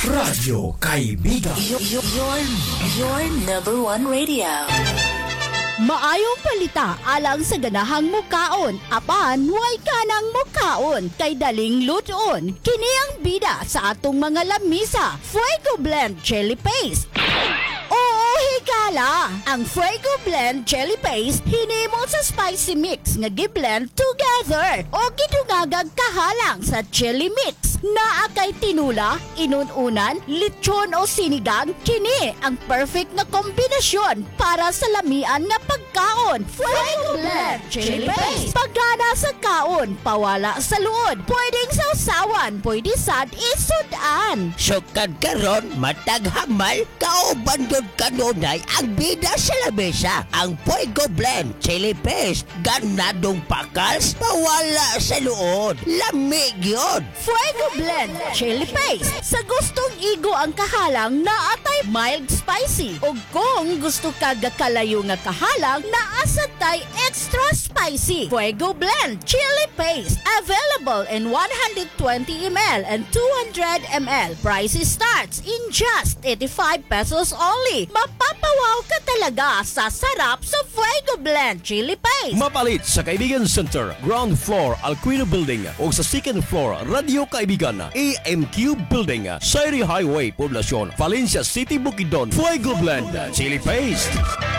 Radyo Kaibigan. Your number one radio. Maayong palita alang sa ganahang mukaon, apan way kanang mukaon kay daling luton. Kini ang bida sa atong mga lamisa, Fuego Blend Chili Paste. Oo, higala! Ang Fuego Blend Chili Paste hinimo sa spicy mix nga gi-blend together o gidungagag kahalang sa chili mix. Naa kay tinula, inununan, lechon o sinigang, kini ang perfect na kombinasyon para sa lamian nga pagkaon. Fuego Blend Chili Paste. Pagana sa kaon, pawala sa luod. Pwedeng sausawan, pwede sad isudan. Sukad karon matag hamal, kauban yun kanunay ang bida sa lamesa. Ang Fuego Blend Chili Paste, ganadong pakals, pawala sa luod. Lamig yun. Fuego Blend Chili Paste. Sa gustong igo ang kahalang na atay mild spicy. O kung gusto ka gakalayo nga kahalang na asatay extra spicy. Fuego Blend Chili Paste. Available in 120 ml and 200 ml. Price starts in just 85 pesos only. Mapapawaw ka talaga sa sarap sa Fuego Blend Chili Paste. Mapalit sa Kaibigan Center, ground floor, Alquino Building o sa second floor, Radio Kaibigan, AMQ Building, Sairi Highway, Poblacion, Valencia City, Bukidnon. Fuego Blend Chili Paste.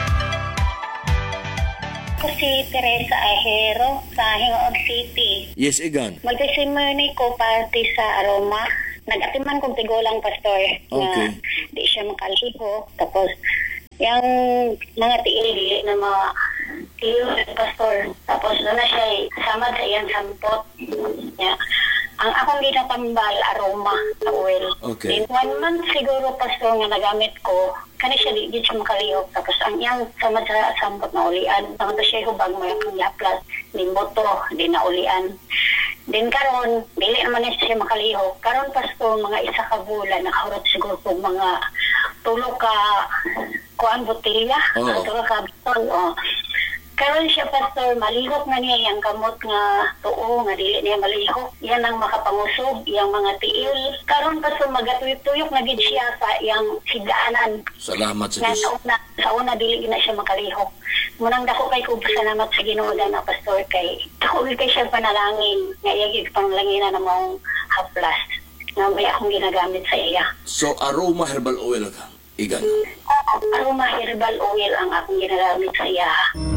Ako si Teresa Ahero sa Hingoog City. Yes, Igan. Magtesimony ko parte sa Aroma. Nag-atiman kong tigulang pastor na di siya makaliho. Tapos, yung mga tiili na mga tiili pastor. Tapos, doon na siya sama sa iyang sampot. Yeah. Ang akong ginatambal, Aroma, na oil. Okay. In 1 month siguro, pastor, nga nagamit ko, kani siya di siya makalihok. Tapos ang iyang sama sa sampot na ulian. Tapos siya hubag mo yung yaplas, din boto, din na ulian. Din karon, dili naman na siya makalihok. Karon, pastor, mga isa ka bulan, nakahurot siguro po mga tulo ka kuan botilya. Tulo ka bitol, Karon siya, pastor, malihok na niya yung kamot nga tuo, nga dili niya malihok. Yan ang makapangusog, yung mga tiil. Karon, pastor, magatuyok-tuyok na gid siya sa yung higdaanan. Salamat sa Diyos. Sa una, dili na siya makalihok. Munang dako kay ko salamat sa Ginoo na, pastor, kay dako kay siya panalangin. Nga iyagig panglanginan na mong haplas. Nga may akong ginagamit sa iya. So, Aroma Herbal Oil ka, Igan? Aroma Herbal Oil ang akong ginagamit sa iya.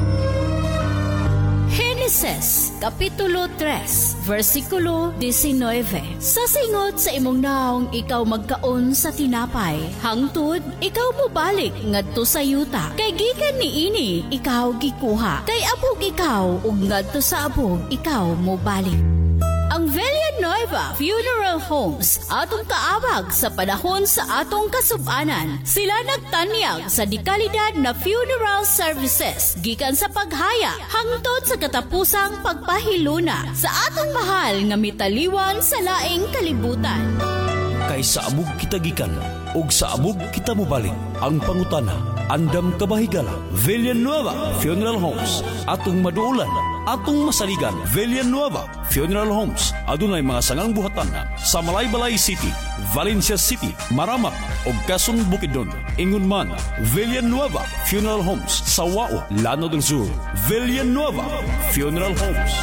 Genesis, Kapitulo 3, versikulo 19. Sa singot sa imong naong ikaw magkaon sa tinapay, hangtod ikaw mobalik ngadto sa yuta. Kay gikan niini ikaw gikuha, kay abog ikaw ug ngadto sa abog ikaw mobalik. Ang Villanueva Funeral Homes atong kaabag sa panahon sa atong kasubanan. Sila nagtanyag sa dekalidad na funeral services gikan sa paghaya hangtod sa katapusang pagpahiluna sa atong mahal nga mitaliwan sa laing kalibutan. Kay sa amog kita gikan ug sa amog kita mobalik. Ang pangutana, andam kabahigala. Villanueva Funeral Homes atong maduulan, atong masaligan. Villanueva Funeral Homes adunay mga sangang buhatan sa Malaybalay City, Valencia City, Maramak ug Quezon, Bukidnon. Ingon man, Villanueva Funeral Homes sa Wao, Lanao del Sur. Villanueva Funeral Homes.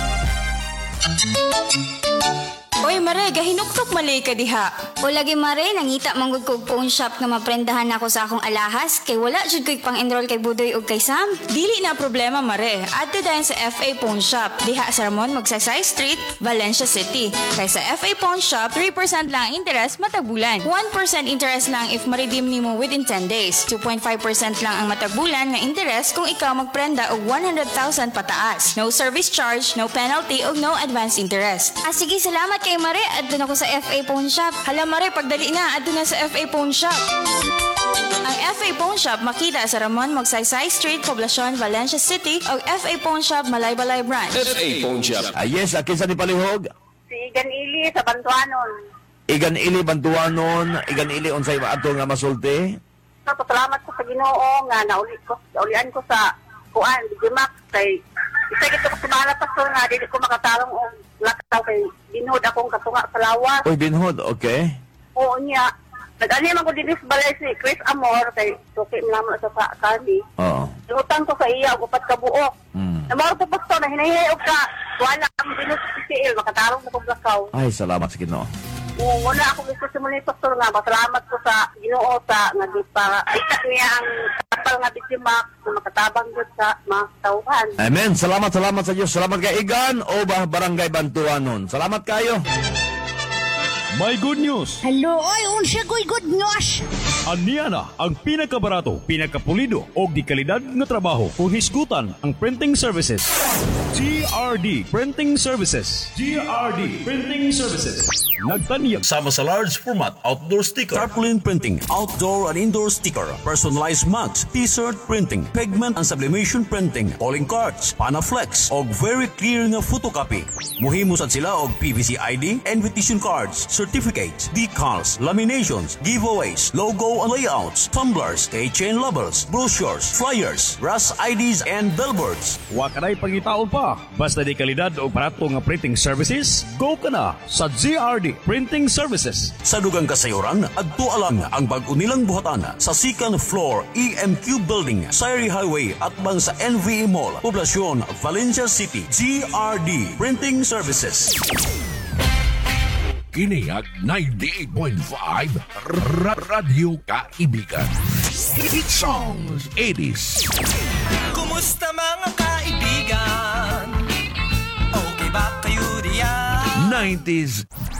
Oy, Mare, gahinuktok malay ka diha. O lagi, Mare, nangita manggod ko phone shop nga maprendahan ako sa akong alahas kay wala jud ko'y pang-enroll kay Budoy ug kay Sam. Dili na problema, Mare. Adto dayon sa FA Phone Shop. Diha sa Ramon, Magsaysay Street, Valencia City. Kay sa FA Phone Shop, 3% lang interest matag bulan. 1% interest lang if ma-redeem nimo within 10 days. 2.5% lang ang matag bulan nga interest kung ikaw magprenda og 100,000 pataas. No service charge, no penalty ug no advance interest. Sige, salamat kay Mare. Adto na ko sa FA Phone Shop. Hala, Mare, pagdali na. Adto na sa FA Phone Shop. Ang FA Phone Shop makita sa Ramon, Magsaysay Street, Poblacion, Valencia City o FA Phone Shop, Malaybalay Branch. FA Phone Shop. Yes, akin sa ni palihog. Si Igan Ili sa Bantuanon. Igan ili bantuanon, igan ili unsay maato nga masulti. Salamat ko sa Ginoo nga naulian ko sa kuan, Digimax kay isa gito ko sa mga pastor nga dili ko makatarong lakaw kay binhod akong katunga sa lawas. Oy, binhod, okay. Oo niya. Nag-ani man ko din sa balay si Chris Amor, kay suki mo naman sa Kani. Oo. Lutang ko sa iya, upat ka buok. Namaro po pastor, na hinahiyaw ka. Wala ang binus si CL, makatarong na kong lakaw. Ay, salamat sa Ginoo. Wala ako gusto sa muli pastor nga, masalamat ko sa Ginoo sa nga di para itak niya ang kapal nga bitimak na makatabang dyan sa mga tauhan. Amen. Salamat sa Diyos. Salamat kay Igan o Barangay Bantuanon. Salamat kayo. May good news! Hello, oy, unsa ko'y good news? Aniana ang pinakabarato, pinakapulido o di kalidad na trabaho kung hisgutan ang printing services. GRD Printing Services. GRD Printing Services. Nagtaniyag sama sa large format outdoor sticker, tarpaulin printing, outdoor and indoor sticker, personalized mugs, t-shirt printing, pigment and sublimation printing, calling cards, panaflex og very clear nga photocopy. Muhimusan sila og PVC ID, invitation cards, certificates, decals, laminations, giveaways, logo and layouts, tumblers, keychain labels, brochures, flyers, brass IDs and billboards. Wa kanay pangitaon pa. Basta di kalidad o barato nga printing services, go ka na sa GRD Printing Services. Sa dugang kasayuran, adto alang ang bag-o nilang buhatan sa second floor EMQ Building, Sayri Highway at bang sa NVE Mall, Poblacion, Valencia City. GRD Printing Services. Kiniag 98.5 Radio Kaibigan. Hit songs 80s. Kumusta mga kaibigan? Okay ba kayo diyan? 90s